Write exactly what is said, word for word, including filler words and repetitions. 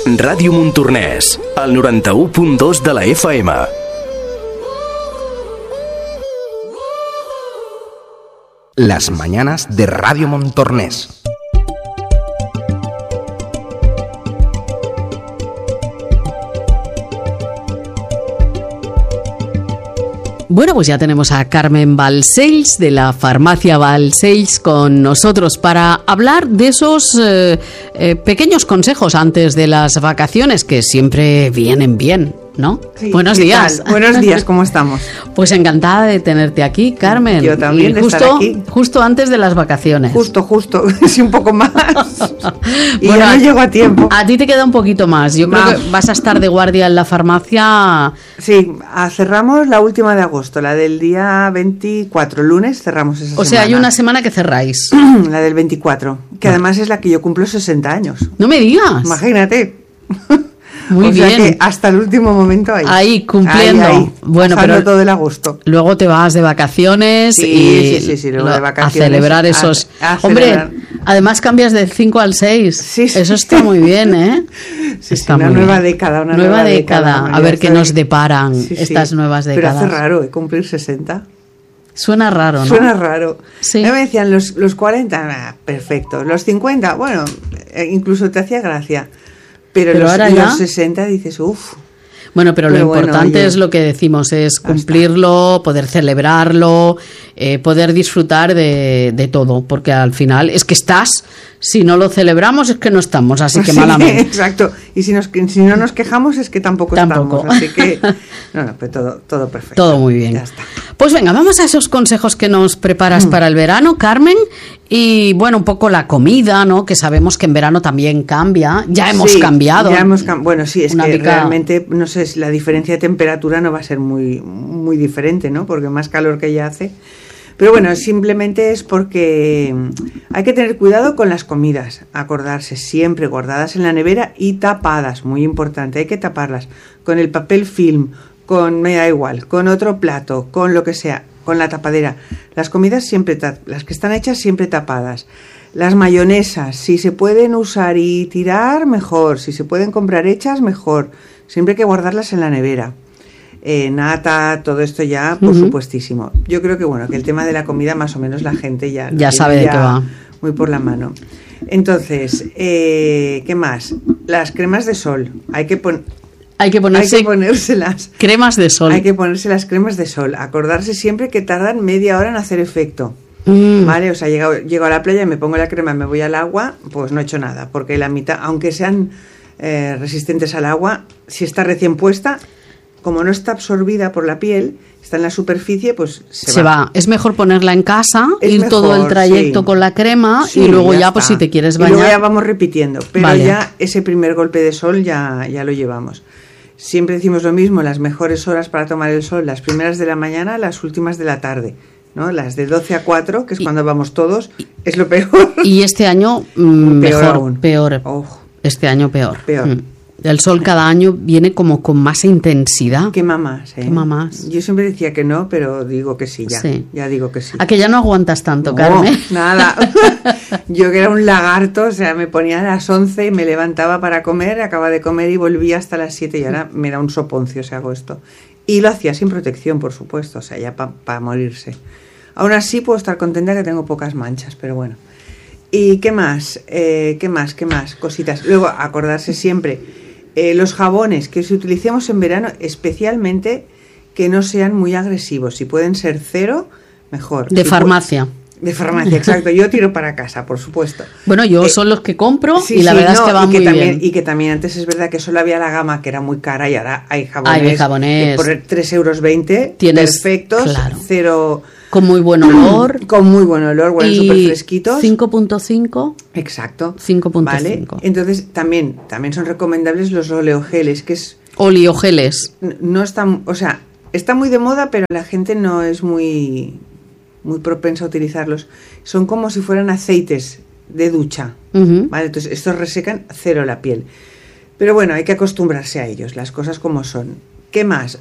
Ràdio Montornès, al noranta-u punt dos de la F M. Las mañanas de Radio Montornès. Bueno, pues ya tenemos a Carmen Balcells de la farmacia Balcells con nosotros para hablar de esos eh, eh, pequeños consejos antes de las vacaciones que siempre vienen bien, ¿no? Sí, Buenos días. Tal? Buenos días, ¿cómo estamos? Pues encantada de tenerte aquí, Carmen. Yo también, y de justo, estar aquí. Justo antes de las vacaciones. Justo, justo, sí, un poco más. Y bueno, ya no llego a tiempo. A ti te queda un poquito más. Yo creo más. que vas a estar de guardia en la farmacia. Sí, cerramos la última de agosto, la del día veinticuatro, lunes cerramos esa semana. O sea, hay una semana que cerráis. La del veinticuatro, que bueno. Además es la que yo cumplo sesenta años. No me digas. Imagínate. Muy o bien. sea que hasta el último momento ahí. Ahí, cumpliendo. Ahí, ahí, bueno, pero todo el agosto. Luego te vas de vacaciones sí, y sí, sí, sí, luego de vacaciones, a celebrar esos... A, a Hombre, celebrar. Además cambias del cinco al seis. Sí, sí. Eso está muy bien, ¿eh? Sí, está sí, una muy nueva bien. década, una nueva, nueva década. década. A ver qué estoy... nos deparan sí, sí. estas nuevas décadas. Pero hace raro, ¿eh? Cumplir sesenta. Suena raro, ¿no? Suena raro. Sí. Me decían los, los cuarenta, ah, perfecto. Los cincuenta, bueno, eh, incluso te hacía gracia. Pero, Pero los, ahora los ya... sesenta dices, uff. Bueno, pero, pero lo bueno, importante oye, es lo que decimos, es cumplirlo, poder celebrarlo, eh, poder disfrutar de, de todo, porque al final es que estás, si no lo celebramos es que no estamos, así que sí, malamente. Exacto, y si, nos, si no nos quejamos es que tampoco, tampoco. estamos, así que, no, no, pero todo, todo perfecto. Todo muy bien. Ya está. Pues venga, vamos a esos consejos que nos preparas mm. para el verano, Carmen. Y bueno, un poco la comida, ¿no? Que sabemos que en verano también cambia. Ya hemos sí, cambiado. Ya hemos cam- bueno, sí, es Una que mica... realmente, no sé, la diferencia de temperatura no va a ser muy, muy diferente, ¿no? Porque más calor que ya hace. Pero bueno, simplemente es porque hay que tener cuidado con las comidas. Acordarse siempre guardadas en la nevera y tapadas. Muy importante, hay que taparlas. Con el papel film, con, me da igual, con otro plato, con lo que sea. Con la tapadera. Las comidas siempre, ta- las que están hechas siempre tapadas. Las mayonesas, si se pueden usar y tirar, mejor. Si se pueden comprar hechas, mejor. Siempre hay que guardarlas en la nevera. Eh, nata, todo esto ya, por uh-huh. supuestísimo. Yo creo que bueno, que el tema de la comida más o menos la gente ya, ya sabe de qué va. Muy por la mano. Entonces, eh, ¿qué más? Las cremas de sol. Hay que poner... Hay que, ponerse hay que ponérselas. Cremas de sol. Hay que ponerse las cremas de sol. Acordarse siempre que tardan media hora en hacer efecto. Mm. ¿Vale? O sea, llego, llego a la playa, me pongo la crema, me voy al agua, pues no he hecho nada. Porque la mitad, aunque sean eh, resistentes al agua, si está recién puesta, como no está absorbida por la piel, está en la superficie, pues se, se va. va. Es mejor ponerla en casa, es ir mejor, todo el trayecto sí. con la crema sí, y luego ya, ya pues si te quieres bañar. Y luego ya vamos repitiendo. Pero vale. ya ese primer golpe de sol ya, ya lo llevamos. Siempre decimos lo mismo, las mejores horas para tomar el sol, las primeras de la mañana, las últimas de la tarde, ¿no? Las de doce a cuatro, que es y, cuando vamos todos, es lo peor. Y este año mmm, peor mejor, aún. peor. Oh. Este año peor. Peor. Mm. El sol cada año viene como con más intensidad. Quema más, ¿eh? Quema más. Yo siempre decía que no, pero digo que sí, ya. Sí. Ya digo que sí. ¿A que ya no aguantas tanto, no, Carmen? Nada. Yo que era un lagarto, o sea, me ponía a las once y me levantaba para comer, acababa de comer y volvía hasta las siete y ahora me da un soponcio si hago esto. Y lo hacía sin protección, por supuesto, o sea, ya para pa morirse. Aún así puedo estar contenta que tengo pocas manchas, pero bueno. ¿Y qué más? Eh, ¿Qué más? ¿Qué más? Cositas. Luego, acordarse siempre... Eh, los jabones que si utilicemos en verano, especialmente que no sean muy agresivos. Si pueden ser cero, mejor. De si farmacia. De farmacia, exacto. Yo tiro para casa, por supuesto. Bueno, yo eh, son los que compro sí, y la sí, verdad no, es que van y que muy también, bien. Y que también antes es verdad que solo había la gama que era muy cara y ahora hay jabones, hay jabones. que por tres euros veinte, tienes, perfectos, claro. cero... Con muy buen olor. Con muy buen olor, huelen súper fresquitos. cinco punto cinco. Exacto. cinco punto cinco. ¿Vale? Entonces también, también son recomendables los oleogeles, que es... Oleogeles. No están, o sea, está muy de moda, pero la gente no es muy, muy propensa a utilizarlos. Son como si fueran aceites de ducha, uh-huh. ¿vale? Entonces estos resecan cero la piel. Pero bueno, hay que acostumbrarse a ellos, las cosas como son. ¿Qué más?